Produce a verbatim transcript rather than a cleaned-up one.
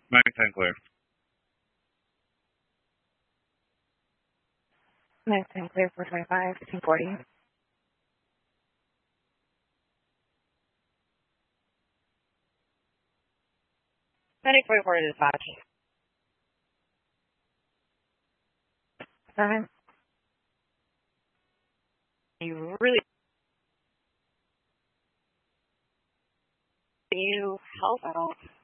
Nice and clear. Nice and clear, four twenty-five, fifteen forty. ninety forty-four to dispatch. Seven. You really you help at all?